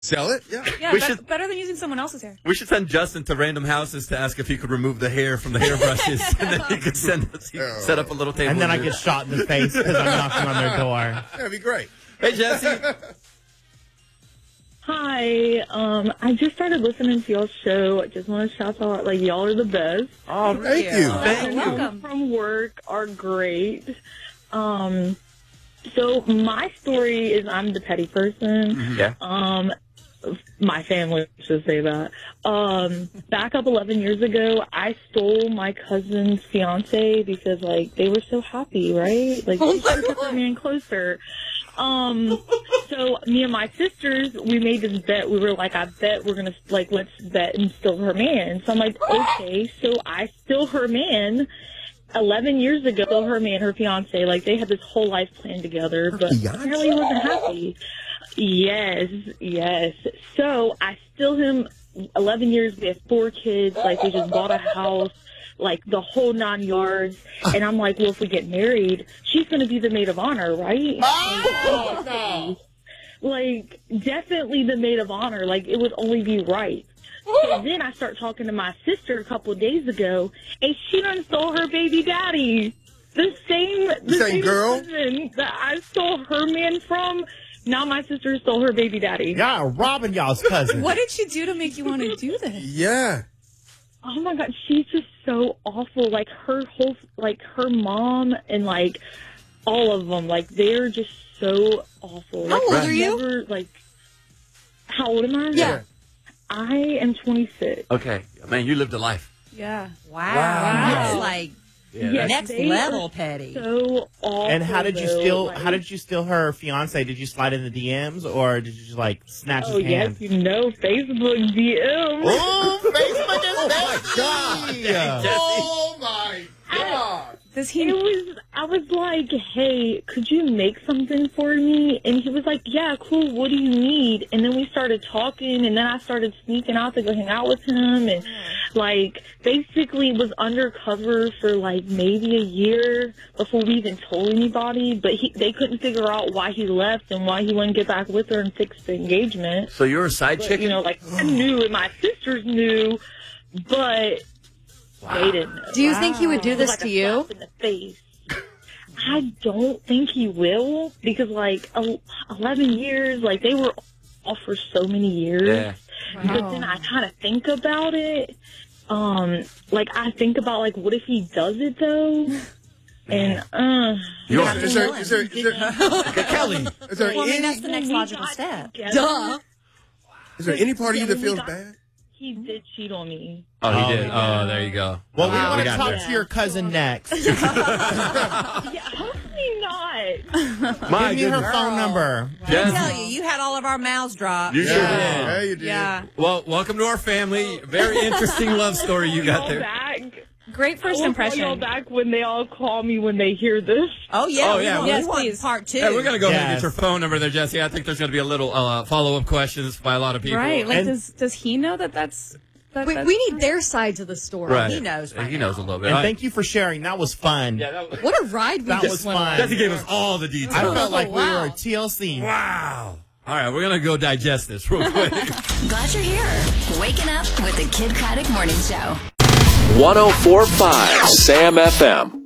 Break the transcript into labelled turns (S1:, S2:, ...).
S1: Sell it? Yeah.
S2: Yeah, better than using someone else's hair.
S3: We should send Justin to random houses to ask if he could remove the hair from the hairbrushes, and then he could set up a little table.
S4: And then I get shot in the face because I'm knocking on their door.
S1: That'd be great.
S3: Hey, Jesse.
S5: Hi, I just started listening to y'all's show. I just want to shout out, y'all are the best.
S3: Oh,
S1: thank you.
S3: Thank you.
S2: Welcome.
S5: From work are great. So my story is I'm the petty person.
S3: Yeah.
S5: My family should say that. Back up 11 years ago, I stole my cousin's fiance because, they were so happy, right? They took me in closer. So me and my sisters, we made this bet. We were like, I bet we're going to, let's bet and steal her man. So I'm like, okay. So I steal her man. 11 years ago, stole her man, her fiance. They had this whole life plan together, but apparently he wasn't happy. Yes. So I steal him 11 years. We have 4 kids. We just bought a house. The whole 9 yards. And I'm like, well, if we get married, she's going to be the maid of honor, right?
S1: Oh, no.
S5: Definitely the maid of honor. It would only be right. So then I start talking to my sister a couple of days ago, and she done stole her baby daddy. The same
S1: girl
S5: person that I stole her man from. Now my sister stole her baby daddy.
S4: Yeah, robbing y'all's cousin.
S2: What did she do to make you want to do this?
S1: Yeah.
S5: Oh my God, she's just so awful. Her whole, her mom and all of them, they're just so awful.
S2: How old are you?
S5: How old am I?
S2: Yeah.
S5: I am 26.
S3: Okay. Man, you lived a life.
S2: Yeah.
S6: Wow. That's next level petty.
S5: So awful.
S4: And how did you steal? How did you steal her fiance? Did you slide in the DMs or did you just snatch his hand?
S5: Yes, Facebook DM.
S4: Oh, Facebook is
S1: Oh, my God.
S5: I was like, hey, could you make something for me? And he was like, yeah, cool, what do you need? And then we started talking, and then I started sneaking out to go hang out with him, and basically was undercover for maybe a year before we even told anybody, but they couldn't figure out why he left and why he wouldn't get back with her and fix the engagement.
S3: So you're a side chick?
S5: I knew and my sisters knew, but they didn't know.
S6: Do you think he would do this to you?
S5: In the face. I don't think he will because 11 years, they were off for so many years.
S3: Yeah.
S5: Wow. But then I kind of think about it. I think about what if he does it though? And
S1: Is there
S3: Kelly?
S1: Is there
S6: that's the next logical step.
S5: Duh.
S1: Is there any part of you that feels bad?
S5: He did cheat on me.
S3: Oh, he did. Oh, there you go.
S4: Well, we want to talk to your cousin next.
S5: Yeah, hopefully not.
S4: Give me her phone number.
S6: I tell you, you had all of our mouths dropped.
S3: You sure did.
S1: Yeah, you did.
S2: Yeah.
S3: Well, welcome to our family. Very interesting love story you got there.
S2: Great first impression.
S5: I'll call y'all back when they all call me when they hear this.
S6: Oh, yeah.
S2: Yes,
S6: we want
S2: please.
S6: part 2.
S3: Yeah, we're going to go ahead and get your phone number there, Jesse. I think there's going to be a little follow-up questions by a lot of people.
S2: Right. Does he know that's...
S6: We need their sides of the story.
S3: Right.
S6: He knows.
S3: He knows a little bit.
S4: And thank you for sharing. That was fun.
S3: Yeah,
S6: what a ride we
S4: was fun.
S3: Jesse gave us all the details.
S4: I felt like we were TLC.
S3: Wow. All right, we're going to go digest this real quick.
S7: Glad you're here. Waking up with the Kid Craddock Morning Show.
S8: 104.5 Sam FM.